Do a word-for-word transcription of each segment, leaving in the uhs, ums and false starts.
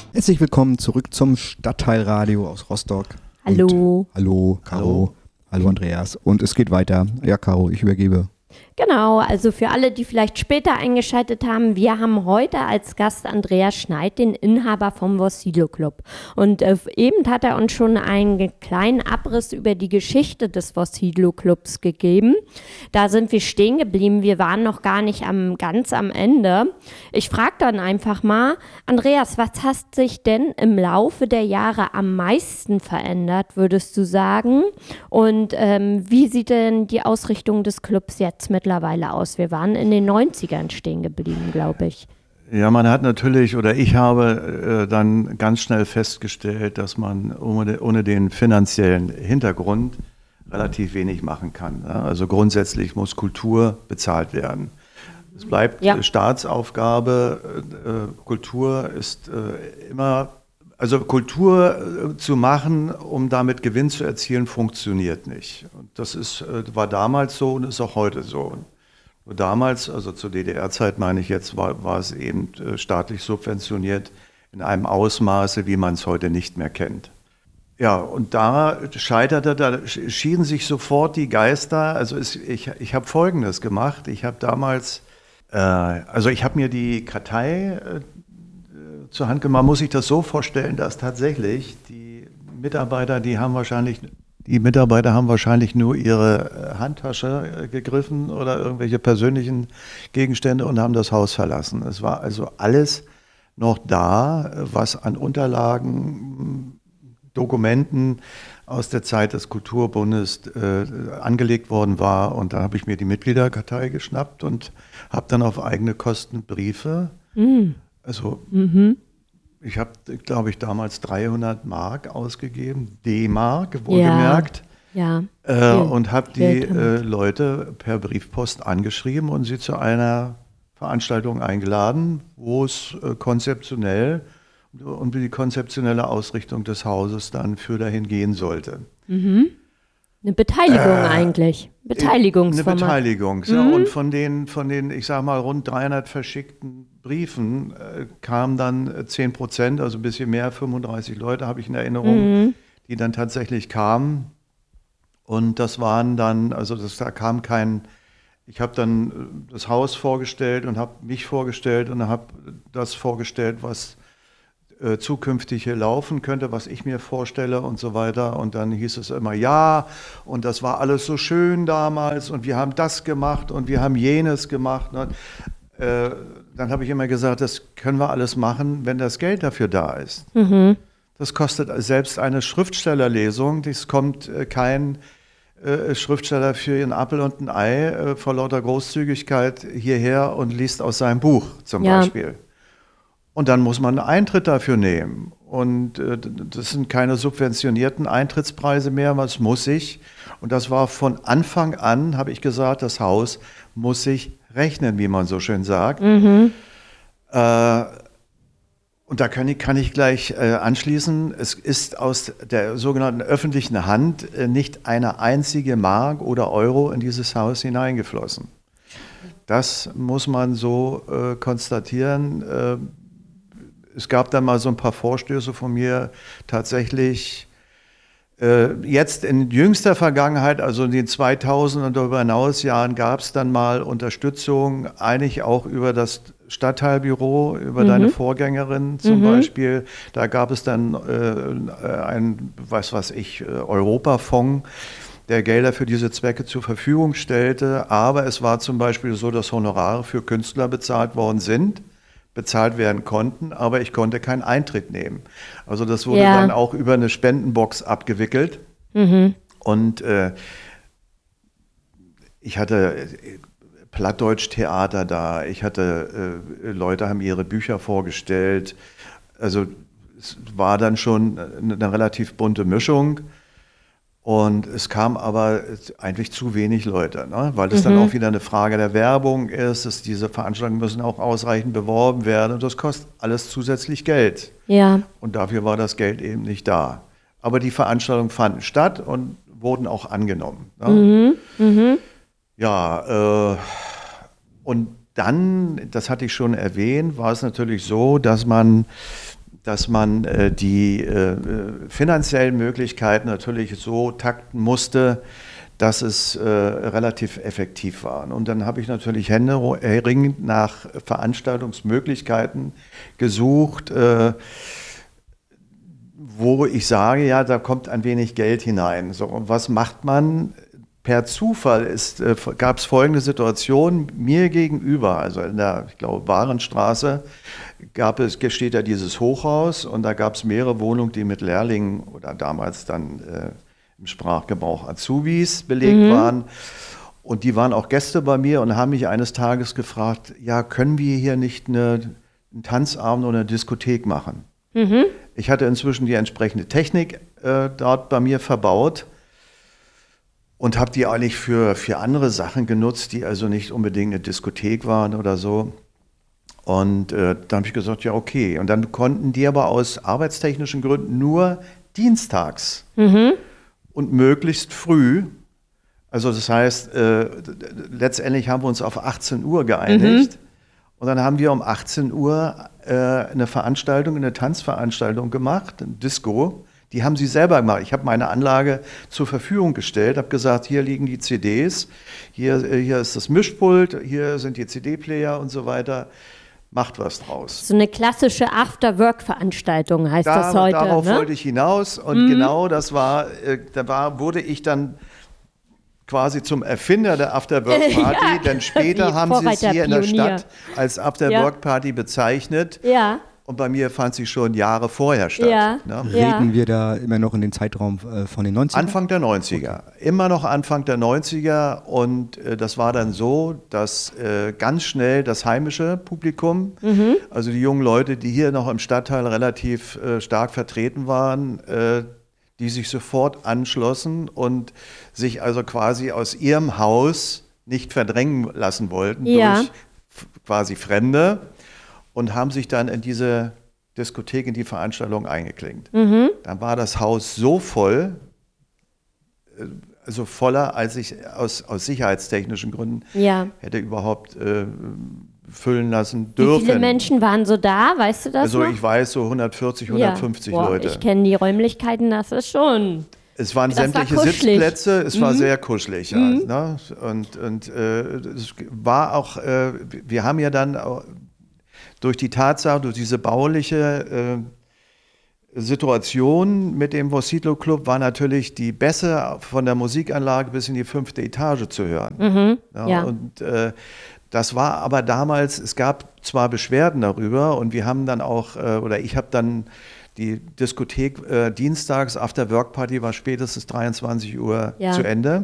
Herzlich willkommen zurück zum Stadtteilradio aus Rostock. Hallo. Und, hallo, Caro. Hallo. Hallo, Andreas. Und es geht weiter. Ja, Caro, ich übergebe. Genau, also für alle, die vielleicht später eingeschaltet haben, wir haben heute als Gast Andreas Schneid, den Inhaber vom Vossilo Club. Und äh, eben hat er uns schon einen kleinen Abriss über die Geschichte des Vossilo Clubs gegeben. Da sind wir stehen geblieben, wir waren noch gar nicht am, ganz am Ende. Ich frage dann einfach mal, Andreas, was hat sich denn im Laufe der Jahre am meisten verändert, würdest du sagen? Und ähm, wie sieht denn die Ausrichtung des Clubs jetzt mittlerweile aus? Wir waren in den neunzigern stehen geblieben, glaube ich. Ja, man hat natürlich, oder ich habe äh, dann ganz schnell festgestellt, dass man ohne, ohne den finanziellen Hintergrund relativ wenig machen kann. Ja? Also grundsätzlich muss Kultur bezahlt werden. Es bleibt ja. Staatsaufgabe. Äh, Kultur ist äh, immer, also Kultur äh, zu machen, um damit Gewinn zu erzielen, funktioniert nicht. Und das ist, äh, war damals so und ist auch heute so. Nur damals, also zur D D R-Zeit meine ich jetzt, war, war es eben äh, staatlich subventioniert in einem Ausmaße, wie man es heute nicht mehr kennt. Ja, und da scheiterte, da schieden sich sofort die Geister. Also es, ich, ich habe Folgendes gemacht. Ich habe damals, äh, also ich habe mir die Kartei äh, zur Hand genommen. Man muss sich das so vorstellen, dass tatsächlich die Mitarbeiter, die haben wahrscheinlich, die Mitarbeiter haben wahrscheinlich nur ihre Handtasche gegriffen oder irgendwelche persönlichen Gegenstände und haben das Haus verlassen. Es war also alles noch da, was an Unterlagen, Dokumenten aus der Zeit des Kulturbundes äh, angelegt worden war. Und da habe ich mir die Mitgliederkartei geschnappt und habe dann auf eigene Kosten Briefe. Mhm. Also mhm. ich habe, glaube ich, damals dreihundert Mark ausgegeben, D-Mark, wohlgemerkt. Ja. Ja. Äh, und habe die äh, Leute per Briefpost angeschrieben und sie zu einer Veranstaltung eingeladen, wo es äh, konzeptionell und wie die konzeptionelle Ausrichtung des Hauses dann für dahin gehen sollte. Mhm. Eine Beteiligung äh, eigentlich. Beteiligungsformat. Eine Beteiligung. Mhm. Ja, und von den, von den, ich sag mal, rund dreihundert verschickten Briefen äh, kamen dann zehn Prozent, also ein bisschen mehr, fünfunddreißig Leute habe ich in Erinnerung, mhm. die dann tatsächlich kamen. Und das waren dann, also das, da kam kein, ich habe dann das Haus vorgestellt und habe mich vorgestellt und habe das vorgestellt, was äh, zukünftig hier laufen könnte, was ich mir vorstelle und so weiter. Und dann hieß es immer, ja, und das war alles so schön damals und wir haben das gemacht und wir haben jenes gemacht. Und, äh, dann habe ich immer gesagt, das können wir alles machen, wenn das Geld dafür da ist. Mhm. Das kostet selbst eine Schriftstellerlesung, es kommt äh, kein äh, Schriftsteller für einen Apfel und ein Ei äh, vor lauter Großzügigkeit hierher und liest aus seinem Buch zum ja. Beispiel. Und dann muss man einen Eintritt dafür nehmen. Und äh, das sind keine subventionierten Eintrittspreise mehr, was muss ich. Und das war von Anfang an, habe ich gesagt, das Haus muss sich rechnen, wie man so schön sagt. Mhm. Äh, und da kann ich, kann ich gleich äh, anschließen, es ist aus der sogenannten öffentlichen Hand äh, nicht eine einzige Mark oder Euro in dieses Haus hineingeflossen. Das muss man so äh, konstatieren. Äh, Es gab dann mal so ein paar Vorstöße von mir, tatsächlich äh, jetzt in jüngster Vergangenheit, also in den zweitausend und darüber hinaus Jahren, gab es dann mal Unterstützung, eigentlich auch über das Stadtteilbüro, über mhm. deine Vorgängerin zum mhm. Beispiel. Da gab es dann äh, ein, was weiß ich, Europafonds, der Gelder für diese Zwecke zur Verfügung stellte. Aber es war zum Beispiel so, dass Honorare für Künstler bezahlt worden sind. bezahlt werden konnten, aber ich konnte keinen Eintritt nehmen. Also das wurde ja. dann auch über eine Spendenbox abgewickelt. Mhm. Und äh, ich hatte Plattdeutsch-Theater da, ich hatte, äh, Leute haben ihre Bücher vorgestellt. Also es war dann schon eine, eine relativ bunte Mischung. Und es kam aber eigentlich zu wenig Leute, ne? Weil das mhm. dann auch wieder eine Frage der Werbung ist, dass diese Veranstaltungen müssen auch ausreichend beworben werden und das kostet alles zusätzlich Geld. Ja. Und dafür war das Geld eben nicht da. Aber die Veranstaltungen fanden statt und wurden auch angenommen. Ne? Mhm. Mhm. Ja, äh, und dann, das hatte ich schon erwähnt, war es natürlich so, dass man dass man äh, die äh, finanziellen Möglichkeiten natürlich so takten musste, dass es äh, relativ effektiv war. Und dann habe ich natürlich händeringend nach Veranstaltungsmöglichkeiten gesucht, äh, wo ich sage, ja, da kommt ein wenig Geld hinein. So, und was macht man? Per Zufall ist, äh, gab es folgende Situation mir gegenüber, also in der, ich glaube, Warenstraße, gab es, steht ja dieses Hochhaus und da gab es mehrere Wohnungen, die mit Lehrlingen oder damals dann äh, im Sprachgebrauch Azubis belegt mhm. waren. Und die waren auch Gäste bei mir und haben mich eines Tages gefragt, ja, können wir hier nicht eine, einen Tanzabend oder eine Diskothek machen? Mhm. Ich hatte inzwischen die entsprechende Technik äh, dort bei mir verbaut. Und habe die eigentlich für, für andere Sachen genutzt, die also nicht unbedingt eine Diskothek waren oder so. Und äh, dann habe ich gesagt, ja okay. Und dann konnten die aber aus arbeitstechnischen Gründen nur dienstags mhm. und möglichst früh. Also das heißt, äh, letztendlich haben wir uns auf achtzehn Uhr geeinigt. Mhm. Und dann haben wir um achtzehn Uhr äh, eine Veranstaltung, eine Tanzveranstaltung gemacht, ein Disco. Die haben sie selber gemacht. Ich habe meine Anlage zur Verfügung gestellt, habe gesagt, hier liegen die C Ds, hier, hier ist das Mischpult, hier sind die C D-Player und so weiter. Macht was draus. So eine klassische After-Work-Veranstaltung heißt da, das heute. Darauf ne? wollte ich hinaus und mhm. genau das war, äh, da war, wurde ich dann quasi zum Erfinder der After-Work-Party, ja, denn später haben sie es hier in der Stadt als After-Work-Party ja. bezeichnet. Ja. Und bei mir fand sie schon Jahre vorher statt. Ja, ne? Reden ja. wir da immer noch in den Zeitraum äh, von den neunzigern? Anfang der neunziger. Okay. Immer noch Anfang der neunziger. Und äh, das war dann so, dass äh, ganz schnell das heimische Publikum, mhm. also die jungen Leute, die hier noch im Stadtteil relativ äh, stark vertreten waren, äh, die sich sofort anschlossen und sich also quasi aus ihrem Haus nicht verdrängen lassen wollten ja. durch f- quasi Fremde. Und haben sich dann in diese Diskothek, in die Veranstaltung eingeklinkt. Mhm. Dann war das Haus so voll, also voller, als ich aus, aus sicherheitstechnischen Gründen ja. hätte überhaupt äh, füllen lassen dürfen. Wie viele Menschen waren so da, weißt du das Also noch? ich weiß, so hundertvierzig, hundertfifzig ja. Boah, Leute. Ich kenne die Räumlichkeiten, das ist schon... Es waren das sämtliche war Sitzplätze, es mhm. war sehr kuschelig. Mhm. Ja, ne? Und, und äh, es war auch, äh, wir haben ja dann... Auch, durch die Tatsache, durch diese bauliche äh, Situation mit dem Vossilo Club war natürlich die Bässe von der Musikanlage bis in die fünfte Etage zu hören. Mhm, ja, ja. Und äh, das war aber damals, es gab zwar Beschwerden darüber und wir haben dann auch, äh, oder ich habe dann die Diskothek äh, dienstags, After-Work-Party war spätestens dreiundzwanzig Uhr ja. zu Ende.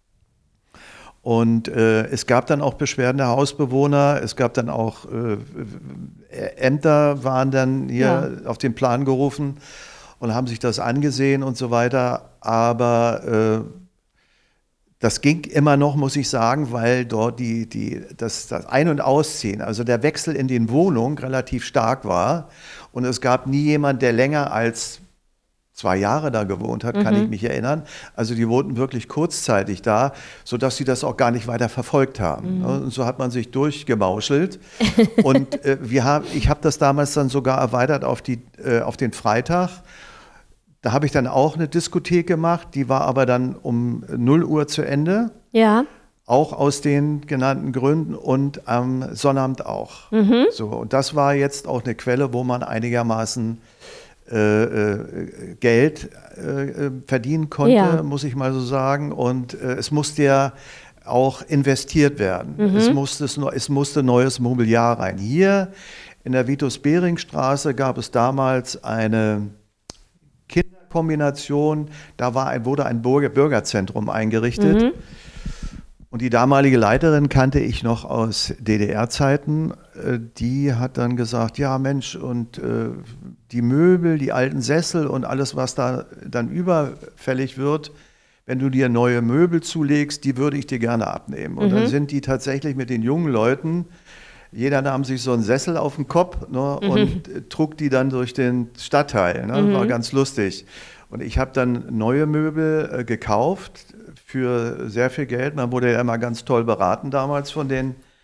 Und äh, es gab dann auch Beschwerden der Hausbewohner, es gab dann auch äh, Ämter waren dann hier ja. auf den Plan gerufen und haben sich das angesehen und so weiter. Aber äh, das ging immer noch, muss ich sagen, weil dort die, die, das, das Ein- und Ausziehen, also der Wechsel in den Wohnungen relativ stark war. Und es gab nie jemand, der länger als zwei Jahre da gewohnt hat, kann mhm. ich mich erinnern. Also die wohnten wirklich kurzzeitig da, sodass sie das auch gar nicht weiter verfolgt haben. Mhm. Und so hat man sich durchgemauschelt. Und äh, wir haben, ich habe das damals dann sogar erweitert auf, die, äh, auf den Freitag. Da habe ich dann auch eine Diskothek gemacht, die war aber dann um null Uhr zu Ende. Ja. Auch aus den genannten Gründen und am Sonnabend auch. Mhm. So, und das war jetzt auch eine Quelle, wo man einigermaßen Äh, äh, Geld äh, verdienen konnte, ja. muss ich mal so sagen. Und äh, es musste ja auch investiert werden. Mhm. Es, musste, es musste neues Mobiliar rein. Hier in der Vitus-Bering-Straße gab es damals eine Kinderkombination. Da war ein, wurde ein Bürgerzentrum eingerichtet. Mhm. Und die damalige Leiterin kannte ich noch aus D D R-Zeiten. Die hat dann gesagt, ja Mensch, und äh, die Möbel, die alten Sessel und alles, was da dann überfällig wird, wenn du dir neue Möbel zulegst, die würde ich dir gerne abnehmen. Und mhm. dann sind die tatsächlich mit den jungen Leuten, jeder nahm sich so einen Sessel auf den Kopf, ne, mhm. und äh, trug die dann durch den Stadtteil. Ne, mhm. War ganz lustig. Und ich habe dann neue Möbel äh, gekauft für sehr viel Geld. Man wurde ja immer ganz toll beraten damals von den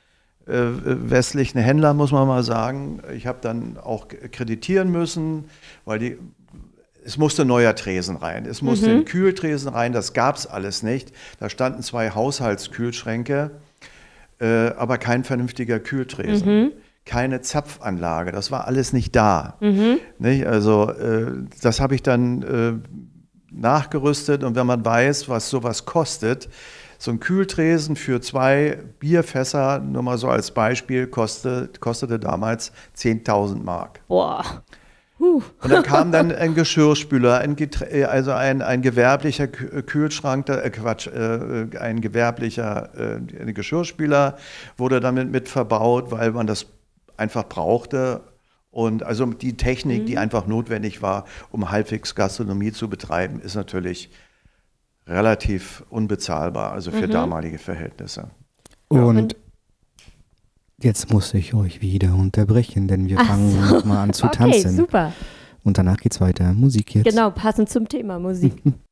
äh, westlichen Händlern, muss man mal sagen. Ich habe dann auch kreditieren müssen, weil die, es musste ein neuer Tresen rein. Es musste mhm. ein Kühltresen rein, das gab es alles nicht. Da standen zwei Haushaltskühlschränke, äh, aber kein vernünftiger Kühltresen. Mhm. Keine Zapfanlage, das war alles nicht da. Mhm. Nicht? Also äh, das habe ich dann äh, nachgerüstet und wenn man weiß, was sowas kostet, so ein Kühltresen für zwei Bierfässer, nur mal so als Beispiel, kostet, kostete damals zehntausend Mark. Boah. Huh. Und dann kam dann ein Geschirrspüler, ein Geträ- also ein, ein gewerblicher Kühlschrank, äh Quatsch, äh, ein gewerblicher äh, Geschirrspüler wurde damit mit verbaut, weil man das einfach brauchte. Und also die Technik, mhm. die einfach notwendig war, um halbwegs Gastronomie zu betreiben, ist natürlich relativ unbezahlbar, also für mhm. damalige Verhältnisse. Und jetzt muss ich euch wieder unterbrechen, denn wir fangen so. mal an zu tanzen. Okay, super. Und danach geht's weiter. Musik jetzt. Genau, passend zum Thema Musik.